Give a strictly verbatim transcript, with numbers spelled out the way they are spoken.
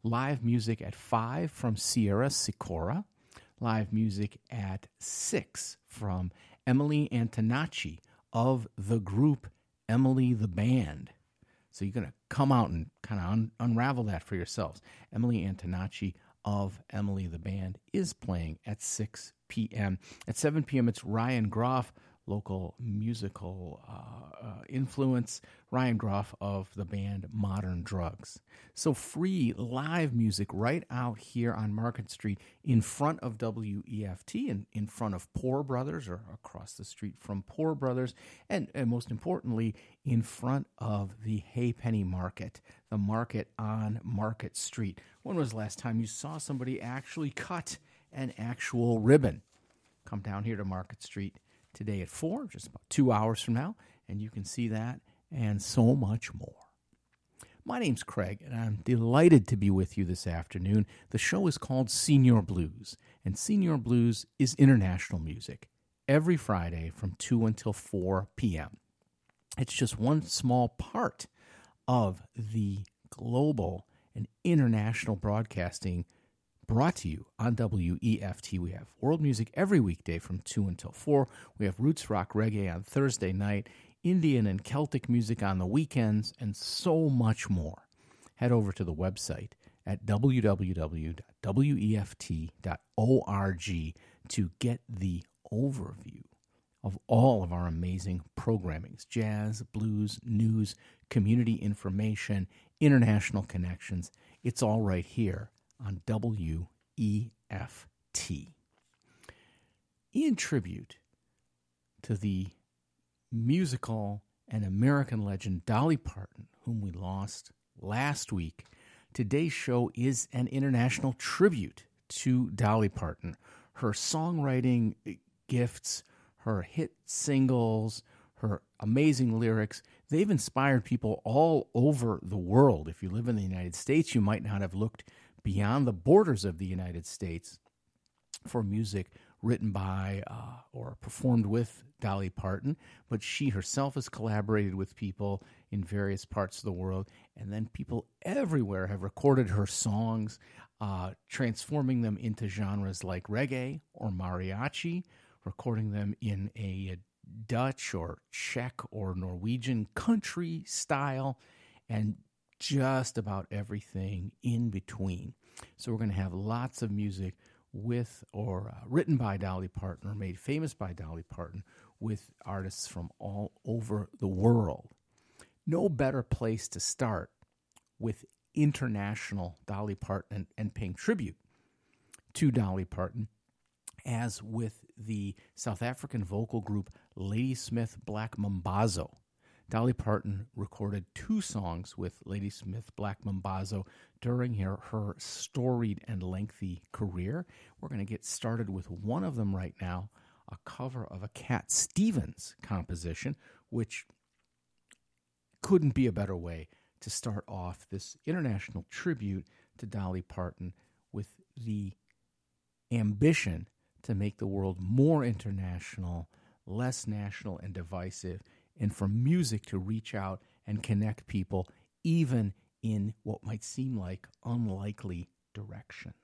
Live music at five from Sierra Sicora. Live music at six from Emily Antonacci of the group Emily the Band. So you're going to come out and kind of un- unravel that for yourselves. Emily Antonacci of Emily the Band is playing at six p.m. At seven p.m., it's Ryan Groff, local musical uh, uh, influence. Ryan Groff of the band Modern Drugs. So free live music right out here on Market Street in front of W E F T and in front of Poor Brothers, or across the street from Poor Brothers, and, and most importantly, in front of the Haypenny Market, the market on Market Street. When was the last time you saw somebody actually cut an actual ribbon? Come down here to Market Street today at four, just about two hours from now, and you can see that and so much more. My name's Craig, and I'm delighted to be with you this afternoon. The show is called Senior Blues, and Senior Blues is international music every Friday from two until four p.m. It's just one small part of the global and international broadcasting brought to you on W E F T. We have world music every weekday from two until four. We have roots rock reggae on Thursday night, Indian and Celtic music on the weekends, and so much more. Head over to the website at w w w dot w e f t dot org to get the overview of all of our amazing programmings: jazz, blues, news, community information, international connections. It's all right here on W E F T. In tribute to the musical and American legend Dolly Parton, whom we lost last week, today's show is an international tribute to Dolly Parton. Her songwriting gifts, her hit singles, her amazing lyrics, they've inspired people all over the world. If you live in the United States, you might not have looked beyond the borders of the United States for music written by uh, or performed with Dolly Parton, but she herself has collaborated with people in various parts of the world, and then people everywhere have recorded her songs, uh, transforming them into genres like reggae or mariachi, recording them in a Dutch or Czech or Norwegian country style, and just about everything in between. So we're going to have lots of music with or uh, written by Dolly Parton or made famous by Dolly Parton with artists from all over the world. No better place to start with international Dolly Parton and, and paying tribute to Dolly Parton as with the South African vocal group Ladysmith Black Mambazo. Dolly Parton recorded two songs with Ladysmith Black Mambazo during her, her storied and lengthy career. We're going to get started with one of them right now, a cover of a Cat Stevens composition, which couldn't be a better way to start off this international tribute to Dolly Parton, with the ambition to make the world more international, less national and divisive, and for music to reach out and connect people even in what might seem like unlikely directions.